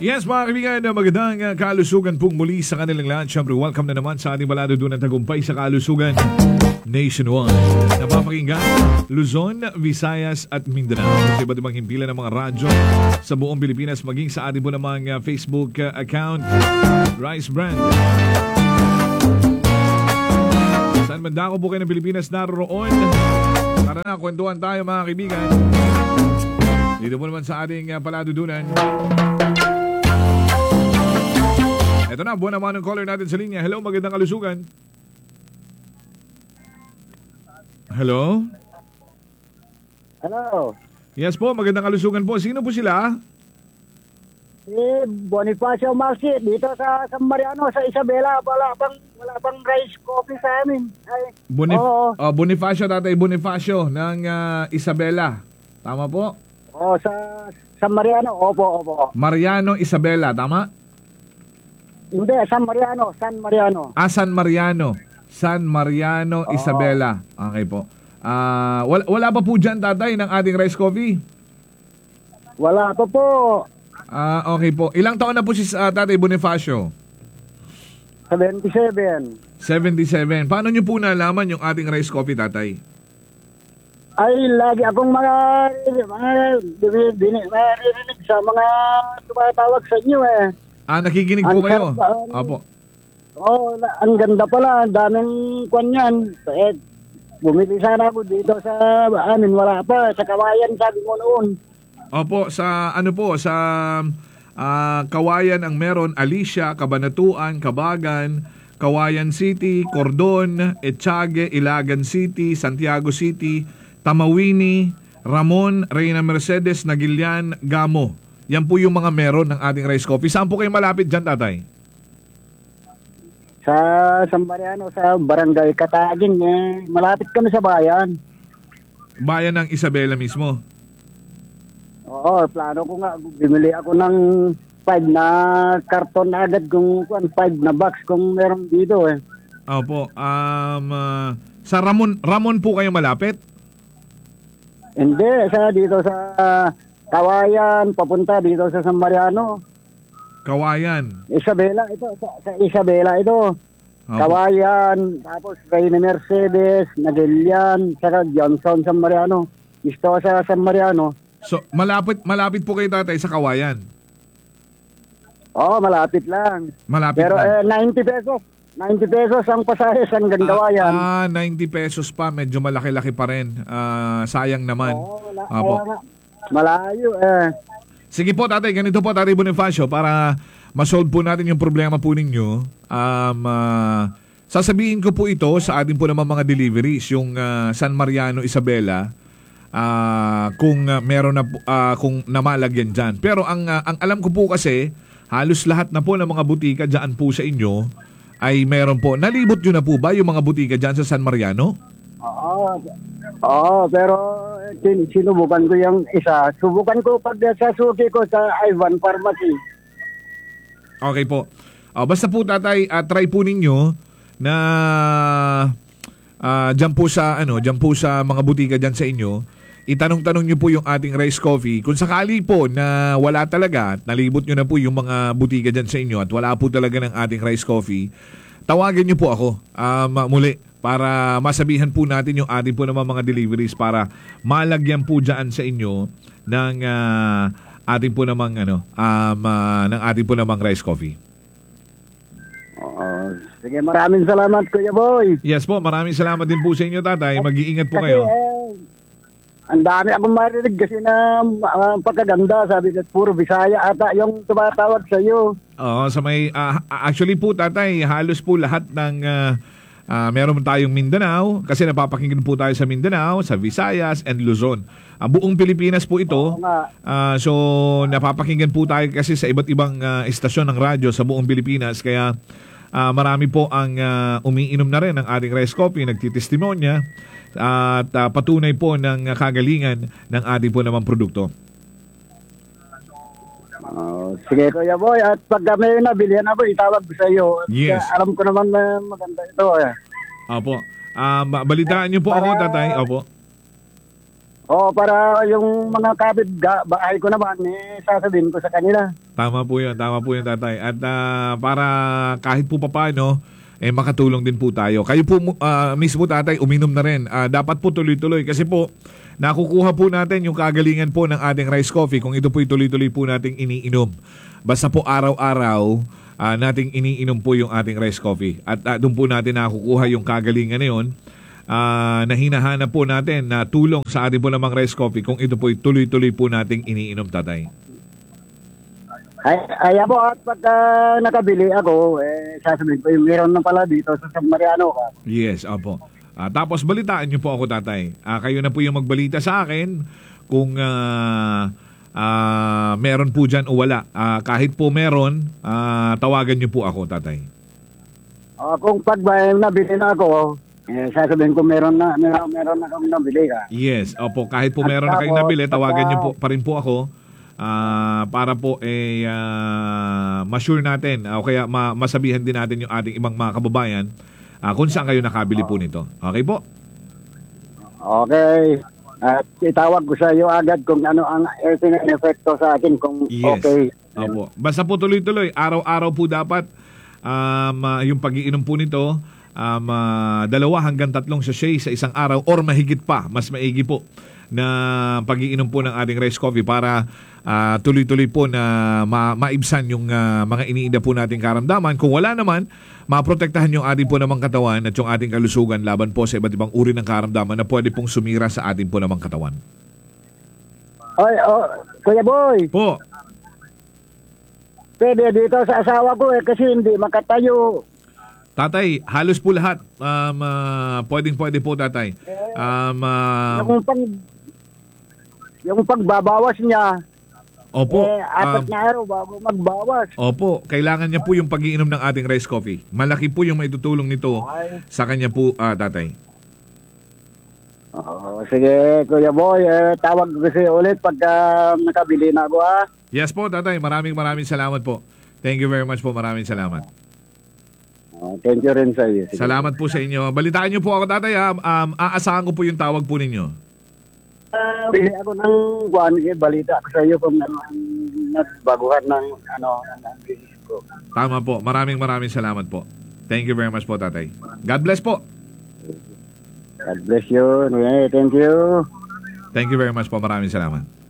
Yes, mga kaibigan, magandang kalusugan pong muli sa kanilang lahat. Siyempre, welcome na naman sa ating balado doon ng tagumpay sa kalusugan nationwide. Napapakinggan, Luzon, Visayas at Mindanao. Sa iba't ibang himpilan ng mga radyo sa buong Pilipinas, maging sa ating po namang Facebook account, Rice Brand. Saan mandako po kayo ng Pilipinas naroon? Tara na, kwentuhan tayo mga kaibigan. Dito po naman sa ating paladudunan. Ito na, buwan naman ang caller natin sa linya. Hello, magandang kalusugan. Hello? Hello. Yes po, magandang kalusugan po. Sino po sila? Si Bonifacio Marci dito sa San Mariano, sa Isabela. Wala pang rice coffee sa amin. Ay, Bonifacio, Tatay Bonifacio ng Isabela. Tama po? sa San Mariano. Opo. Mariano, Isabela. Tama? Hindi, San Mariano. San Mariano. San Mariano, Isabela. Okay po. Wala pa po dyan, tatay, ng ating rice coffee? Wala pa po. Okay po. Ilang taon na po si Tatay Bonifacio? 77. 77. Paano nyo po nalaman yung ating rice coffee, tatay? Ay, lagi akong marinig sa mga tumatawag sa inyo eh. Nakikinig po kayo? Apo. Ang ganda pala. Ang daming kwan yan. Bumili sana ako dito sa amin. Wala pa. Sa Kawayan, sabi mo noon. Opo, sa Kawayan ang meron. Alicia, Cabanatuan, Cabagan, Kawayan City, Cordon, Etchage, Ilagan City, Santiago City, Tamawini, Ramon, Reyna Mercedes, Nagilian, Gamo. Yan po yung mga meron ng ating rice coffee. Saan po kayo malapit dyan, tatay? Sa San Mariano, sa Barangay Katagin. Malapit kami sa bayan. Bayan ng Isabela mismo? Oo, plano ko nga. Bimili ako ng 5 na karton na agad kung 5 na box kung meron dito eh. Opo. Sa Ramon po kayo malapit? Hindi, dito sa Kawayan, papunta dito sa San Mariano. Kawayan. Isabela ito, sa Isabela ito. Opo. Kawayan, tapos Reyna Mercedes, Nagilian, saka Johnson, San Mariano. Gusto sa San Mariano. So, malapit po kayo, tatay, sa Kawayan? Oo, malapit lang. Malapit Pero lang. 90 pesos. 90 pesos ang pasahe sa Kawayan. 90 pesos pa. Medyo malaki-laki pa rin. Sayang naman. Oo, Opo. Malayo eh. Sige po, tatay. Ganito po, Tatay Bonifacio, para masolve po natin yung problema po ninyo. Sasabihin ko po ito sa ating po naman mga deliveries, yung San Mariano, Isabela, kung meron na kung namalagyan dyan. Pero ang alam ko po kasi, halos lahat na po ng mga butika dyan po sa inyo ay meron po. Nalibot nyo na po ba yung mga butika dyan sa San Mariano? Oo, pero sinubukan ko yung isa. Subukan ko pag sa suki ko sa Ivan Pharmacy. Okay po. Basta po, tatay, try po ninyo na dyan po sa mga butika dyan sa inyo. Itanong-tanong nyo po yung ating rice coffee. Kung sakali po na wala talaga, nalibot nyo na po yung mga butika dyan sa inyo at wala po talaga ng ating rice coffee, tawagan nyo po ako muli para masabihan po natin yung ating po naman mga deliveries para malagyan po dyan sa inyo ng ating po namang ng ating po namang rice coffee. Sige, maraming salamat, Kuya Boy. Yes po, maraming salamat din po sa inyo, tatay. Mag-iingat po kayo. Ang dami akong marinig kasi na pagkaganda, sabi ko, puro Bisaya ata yung tumatawag sa iyo. Sa may actually po, tatay, halos po lahat ng meron tayong Mindanao kasi napapakinggan po tayo sa Mindanao, sa Visayas and Luzon. Buong Pilipinas po ito. So napapakinggan po tayo kasi sa iba't ibang istasyon ng radyo sa buong Pilipinas, kaya marami po ang umiinom na rin ng ating rice coffee, nagtitestimonya at patunay po ng kagalingan ng ating po namang produkto. Sige, Kuya Boy, at pag may nabilihan ako, itawag sa iyo. Yes. Alam ko naman na maganda ito. Opo. Balitaan niyo po ako, tatay. Opo. O para yung mga bahay ko naman, sasabihin ko sa kanila. Tama po yun, tatay. At para kahit po papaano, makatulong din po tayo. Kayo po mismo tatay, uminom na rin. Dapat po tuloy-tuloy kasi po, nakukuha po natin yung kagalingan po ng ating rice coffee kung ito po tuloy-tuloy po nating iniinom. Basta po araw-araw, nating iniinom po yung ating rice coffee. At doon po natin nakukuha yung kagalingan na yun. Na hinahanap po natin na tulong sa ating po namang rice coffee kung ito po tuloy-tuloy po nating iniinom, tatay. Ay po, at pagka nakabili ako, sasabihin ko, meron na pala dito sa San Mariano ka. Yes, opo. Tapos balitaan niyo po ako, tatay. Kayo na po yung magbalita sa akin kung meron po dyan o wala. Kahit po meron, tawagan niyo po ako, tatay. Kung pag nabili na ako, sasabihin ko meron na akong nabili ka. Yes, opo. Kahit po meron na kayong nabili, tawagan niyo po pa rin po ako. Para po ma-sure natin o kaya masabihan din natin yung ating ibang mga kababayan kung saan kayo nakabili po nito. Okay po? Okay. At itawag ko sa iyo agad kung ano ang epekto sa akin kung Yes. okay. Opo. Basta po tuloy-tuloy. Araw-araw po dapat yung pag-iinom po nito 2 hanggang 3 sachet sa isang araw or mahigit pa. Mas maigi po na pag-iinom po ng ating rice coffee para tuloy-tuloy po na maibsan yung mga iniinda po nating karamdaman. Kung wala naman, maprotektahan yung ating po namang katawan at yung ating kalusugan laban po sa iba't ibang uri ng karamdaman na pwede pong sumira sa ating po namang katawan. Oy, Kuya Boy, Po, pwede dito sa asawa ko kasi hindi makatayo. tatay, halos po lahat. Pwedeng-pwede po, tatay. Yung pagbabawas niya, Opo. 4 na araw bago magbawas. Opo, kailangan niya po yung pag-iinom ng ating rice coffee. Malaki po yung maitutulong nito sa kanya po, tatay. Sige, Kuya Boy, tawag ko kasi ulit pagka nakabili na ako, ha? Yes po, tatay. Maraming salamat po. Thank you very much po. Maraming salamat. Thank you rin sa iyo. Sige. Salamat po sa inyo. Balitaan niyo po ako, tatay. Aasahan ko po yung tawag po ninyo. Bili ako ng balita ko sa iyo kung ano ang nagbaguhan ng business ko. Tama po. Maraming salamat po. Thank you very much po, tatay. God bless po. God bless you. Thank you. Thank you very much po. Maraming salamat.